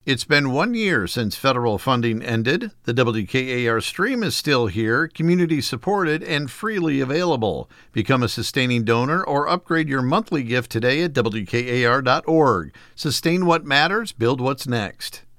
It's been 1 year since federal funding ended. The WKAR stream is still here, community-supported, and freely available. Become a sustaining donor or upgrade your monthly gift today at WKAR.org. Sustain what matters, build what's next.